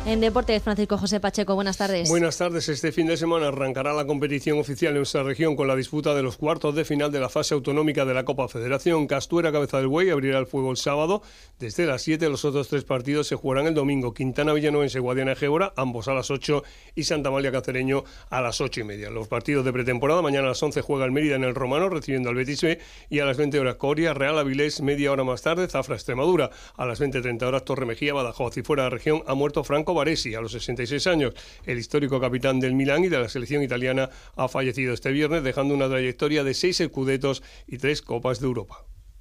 En deportes, Francisco José Pacheco, buenas tardes. Buenas tardes. Este fin de semana arrancará la competición oficial en nuestra región con la disputa de los cuartos de final de la fase autonómica de la Copa Federación. Castuera, Cabeza del Buey, abrirá el fuego el sábado desde las 7. Los otros 3 partidos se jugarán el domingo. Quintana Villanovense, Guadiana Egébora, ambos a las 8, y Santa Amalia Cacereño a las 8:30. Los partidos de pretemporada: mañana a las 11 juega el Mérida en el Romano recibiendo al Betis B, y a las 20 horas Coria, Real Avilés. Media hora más tarde Zafra Extremadura. A las 20:30 horas Torre Mejía, Badajoz. Y fuera de la región ha muerto Franco Baresi a los 66 años. El histórico capitán del Milán y de la selección italiana ha fallecido este viernes, dejando una trayectoria de 6 Scudettos y 3 Copas de Europa.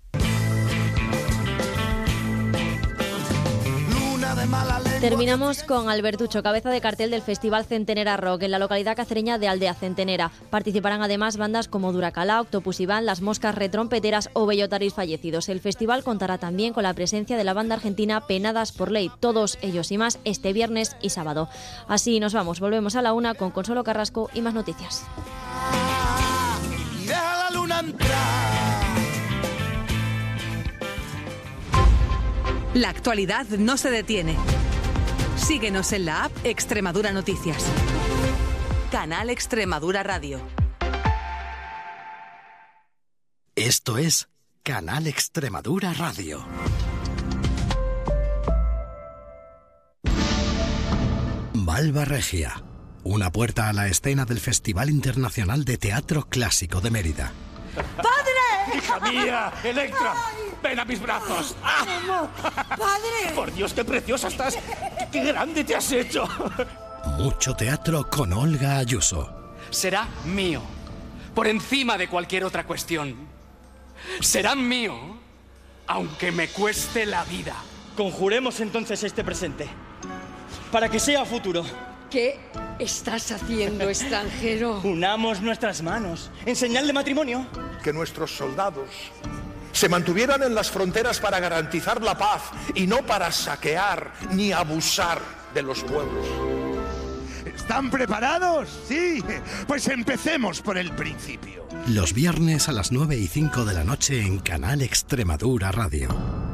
Terminamos con Albertucho, cabeza de cartel del Festival Centenera Rock en la localidad cacereña de Aldea Centenera. Participarán además bandas como Duracalá, Octopus Iván, Las Moscas Retrompeteras o Bellotaris Fallecidos. El festival contará también con la presencia de la banda argentina Penadas por Ley. Todos ellos y más este viernes y sábado. Así nos vamos, volvemos a la 1 con Consuelo Carrasco y más noticias. La actualidad no se detiene. Síguenos en la app Extremadura Noticias. Canal Extremadura Radio. Esto es Canal Extremadura Radio. Malva Regia, una puerta a la escena del Festival Internacional de Teatro Clásico de Mérida. ¡Padre! ¡Hija mía! ¡Electra! ¡Ven a mis brazos! ¡Ah! ¡Padre! ¡Por Dios, qué preciosa estás! ¡Qué grande te has hecho! Mucho teatro con Olga Ayuso. Será mío, por encima de cualquier otra cuestión. Será mío, aunque me cueste la vida. Conjuremos entonces este presente, para que sea futuro. ¿Qué estás haciendo, extranjero? Unamos nuestras manos en señal de matrimonio. Que nuestros soldados se mantuvieran en las fronteras para garantizar la paz y no para saquear ni abusar de los pueblos. ¿Están preparados? Sí, pues empecemos por el principio. Los viernes a las 9:05 de la noche en Canal Extremadura Radio.